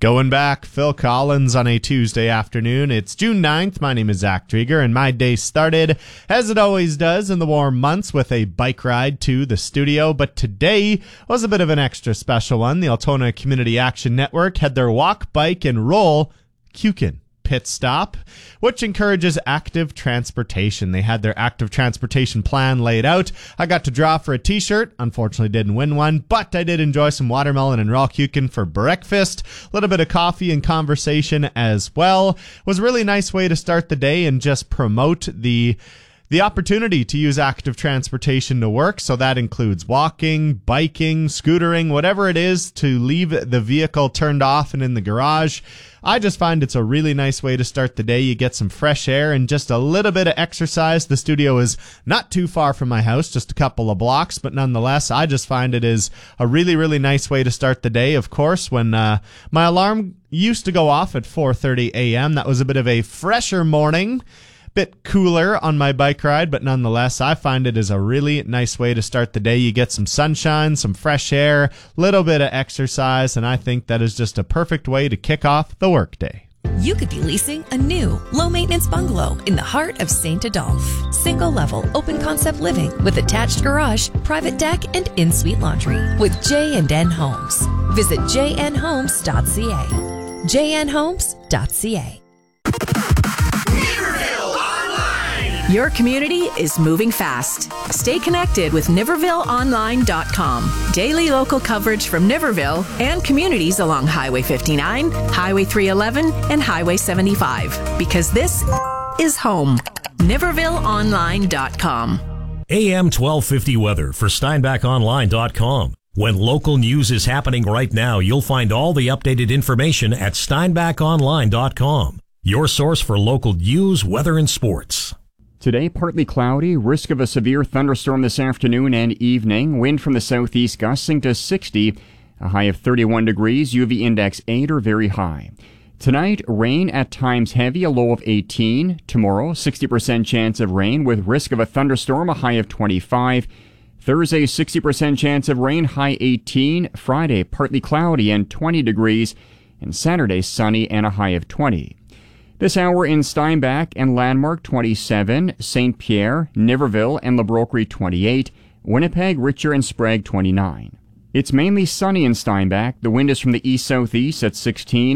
Going back, Phil Collins on a Tuesday afternoon. It's June 9th. My name is Zach Drieger, and my day started, as it always does in the warm months, with a bike ride to the studio. But today was a bit of an extra special one. The Altona Community Action Network had their walk, bike, and roll Kukin pit stop, which encourages active transportation. They had their active transportation plan laid out. I got to draw for a t-shirt. Unfortunately didn't win one, but I did enjoy some watermelon and raw kuchen for breakfast. A little bit of coffee and conversation as well. It was a really nice way to start the day and just promote the opportunity to use active transportation to work. So that includes walking, biking, scootering, whatever it is, to leave the vehicle turned off and in the garage. I just find it's a really nice way to start the day. You get some fresh air and just a little bit of exercise. The studio is not too far from my house, just a couple of blocks, but nonetheless, I just find it is a really, really nice way to start the day. Of course, when my alarm used to go off at 4:30 a.m., that was a bit of a fresher morning. Bit cooler on my bike ride, but nonetheless, I find it is a really nice way to start the day. You get some sunshine, some fresh air, little bit of exercise, and I think that is just a perfect way to kick off the workday. You could be leasing a new, low-maintenance bungalow in the heart of St. Adolphe. Single-level, open-concept living with attached garage, private deck, and in-suite laundry with J&N Homes. Visit jnhomes.ca. jnhomes.ca. Your community is moving fast. Stay connected with NivervilleOnline.com. Daily local coverage from Niverville and communities along Highway 59, Highway 311, and Highway 75. Because this is home. NivervilleOnline.com. AM 1250 weather for SteinbachOnline.com. When local news is happening right now, you'll find all the updated information at SteinbachOnline.com. Your source for local news, weather, and sports. Today, partly cloudy, risk of a severe thunderstorm this afternoon and evening. Wind from the southeast gusting to 60, a high of 31 degrees, UV index 8 or very high. Tonight, rain at times heavy, a low of 18. Tomorrow, 60% chance of rain with risk of a thunderstorm, a high of 25. Thursday, 60% chance of rain, high 18. Friday, partly cloudy and 20 degrees. And Saturday, sunny and a high of 20. This hour in Steinbach and Landmark 27, St. Pierre, Niverville, and La Broquerie 28, Winnipeg, Richer, and Sprague 29. It's mainly sunny in Steinbach. The wind is from the east-southeast at 16.